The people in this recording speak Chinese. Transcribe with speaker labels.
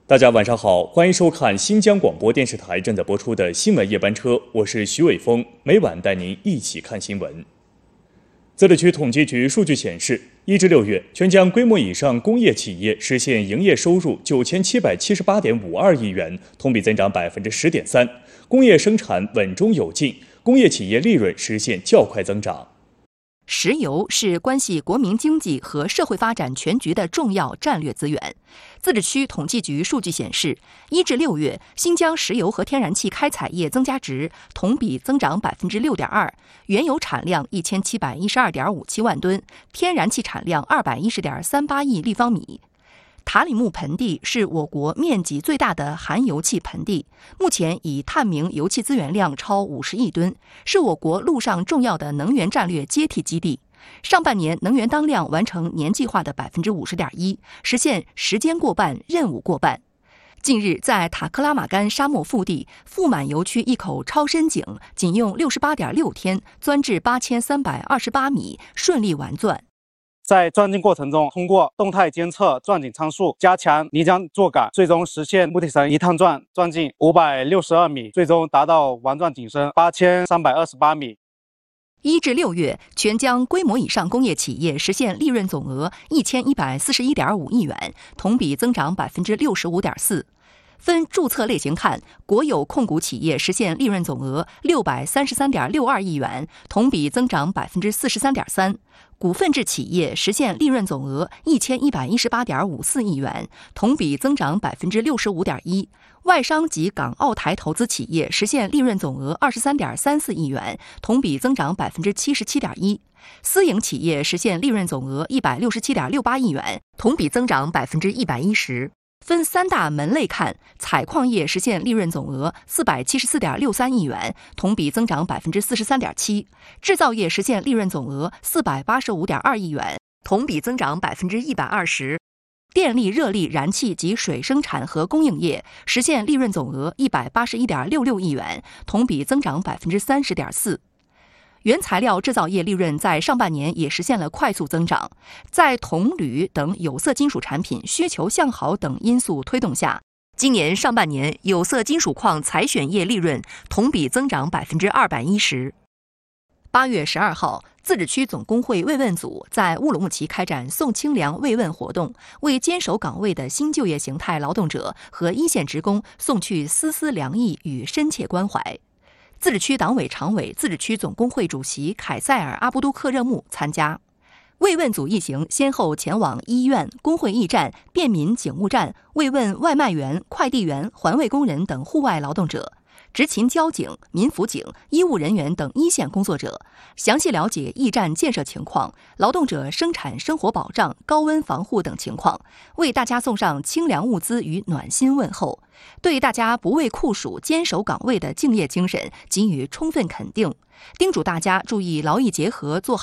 Speaker 1: 大家晚上好，欢迎收看新疆广播电视台正在播出的新闻夜班车，我是徐伟峰，每晚带您一起看新闻。自治区统计局数据显示，1至6月，全疆规模以上工业企业实现营业收入9778.52亿元，同比增长10.3%，工业生产稳中有进，工业企业利润实现较快增长。
Speaker 2: 石油是关系国民经济和社会发展全局的重要战略资源。自治区统计局数据显示，1至6月，新疆石油和天然气开采业增加值同比增长6.2%，原油产量1712.57万吨，天然气产量210.38亿立方米。塔里木盆地是我国面积最大的含油气盆地，目前已探明油气资源量超50亿吨，是我国陆上重要的能源战略接替基地。上半年能源当量完成年计划的50.1%，实现时间过半、任务过半。近日，在塔克拉玛干沙漠腹地富满油区一口超深井，仅用68.6天钻至8328米，顺利完钻。
Speaker 3: 在钻井过程中，通过动态监测钻井参数，加强泥浆坐感，最终实现木铁绳一趟钻进562米，最终达到完钻井深8328米。
Speaker 2: 1至6月，全疆规模以上工业企业实现利润总额1141.5亿元，同比增长65.4%。分注册类型看，国有控股企业实现利润总额633.62亿元，同比增长43.3%；股份制企业实现利润总额1118.54亿元，同比增长65.1%；外商及港澳台投资企业实现利润总额23.34亿元，同比增长77.1%；私营企业实现利润总额167.68亿元，同比增长110%。分3大门类看，采矿业实现利润总额474.63亿元，同比增长43.7%；制造业实现利润总额485.2亿元，同比增长120%；电力、热力、燃气及水生产和供应业实现利润总额181.66亿元，同比增长30.4%。原材料制造业利润在上半年也实现了快速增长，在铜、铝等有色金属产品需求向好等因素推动下，今年上半年有色金属矿采选业利润同比增长210%。8月12号，自治区总工会慰问组在乌鲁木齐开展送清凉慰问活动，为坚守岗位的新就业形态劳动者和一线职工送去丝丝凉意与深切关怀。自治区党委常委、自治区总工会主席凯塞尔·阿布都克热木参加。慰问组一行先后前往医院、工会驿站、便民警务站慰问外卖员、快递员、环卫工人等户外劳动者，执勤交警、民辅警、医务人员等一线工作者，详细了解驿站建设情况、劳动者生产生活保障、高温防护等情况，为大家送上清凉物资与暖心问候，对大家不畏酷暑、坚守岗位的敬业精神给予充分肯定，叮嘱大家注意劳逸结合，做好